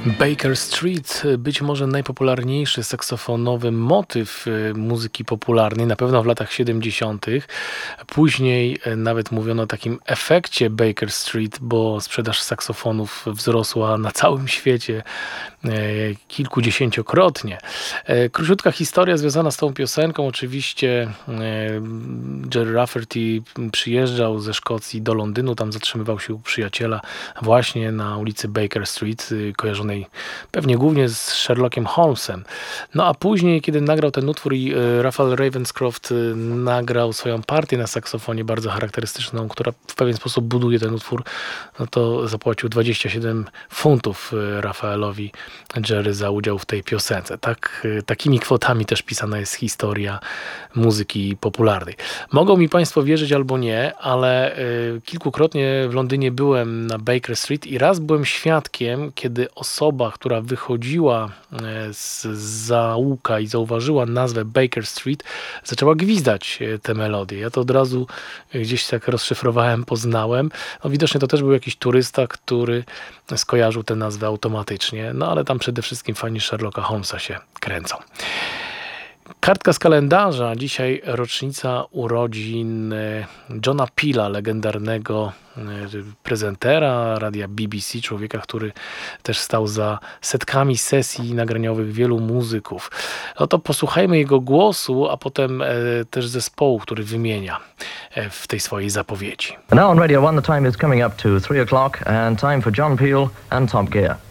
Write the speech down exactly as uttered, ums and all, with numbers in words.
Baker Street, być może najpopularniejszy saksofonowy motyw muzyki popularnej, na pewno w latach siedemdziesiątych. Później nawet mówiono o takim efekcie Baker Street, bo sprzedaż saksofonów wzrosła na całym świecie kilkudziesięciokrotnie. Króciutka historia związana z tą piosenką. Oczywiście Gerry Rafferty przyjeżdżał ze Szkocji do Londynu, tam zatrzymywał się u przyjaciela właśnie na ulicy Baker Street, kojarzonej pewnie głównie z Sherlockiem Holmesem. No a później, kiedy nagrał ten utwór i Raphael Ravenscroft nagrał swoją partię na saksofonie, bardzo charakterystyczną, która w pewien sposób buduje ten utwór, no to zapłacił dwadzieścia siedem funtów Raphaelowi Gerry za udział w tej piosence. Tak, takimi kwotami też pisana jest historia muzyki popularnej. Mogą mi Państwo wierzyć albo nie, ale y, kilkukrotnie w Londynie byłem na Baker Street i raz byłem świadkiem, kiedy osoba, która wychodziła z zaułka i zauważyła nazwę Baker Street, zaczęła gwizdać tę melodię. Ja to od razu gdzieś tak rozszyfrowałem, poznałem. No, widocznie to też był jakiś turysta, który skojarzył tę nazwę automatycznie, no ale tam przede wszystkim fani Sherlocka Holmesa się kręcą. Kartka z kalendarza. Dzisiaj rocznica urodzin Johna Peela, legendarnego prezentera radia B B C, człowieka, który też stał za setkami sesji nagraniowych wielu muzyków. No to posłuchajmy jego głosu, a potem e, też zespołu, który wymienia e, w tej swojej zapowiedzi. Now on Radio One the time is coming up to three o'clock and time for John Peel and Top Gear.